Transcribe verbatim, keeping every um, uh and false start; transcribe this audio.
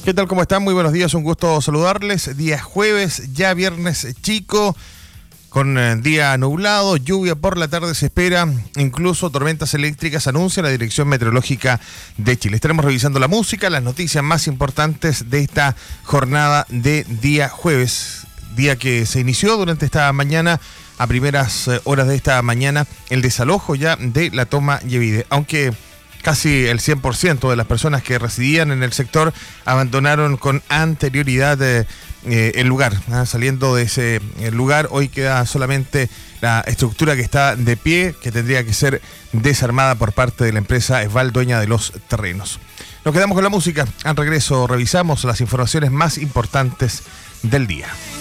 ¿Qué tal? ¿Cómo están? Muy buenos días, un gusto saludarles. Día jueves, ya viernes chico, con día nublado, lluvia por la tarde se espera, incluso tormentas eléctricas, anuncia la Dirección Meteorológica de Chile. Estaremos revisando la música, las noticias más importantes de esta jornada de día jueves, día que se inició durante esta mañana, a primeras horas de esta mañana, el desalojo ya de la toma Yevide, aunque casi el cien por ciento de las personas que residían en el sector abandonaron con anterioridad eh, eh, el lugar. ¿eh? Saliendo de ese lugar, hoy queda solamente la estructura que está de pie, que tendría que ser desarmada por parte de la empresa Esval, dueña de los terrenos. Nos quedamos con la música. Al regreso revisamos las informaciones más importantes del día.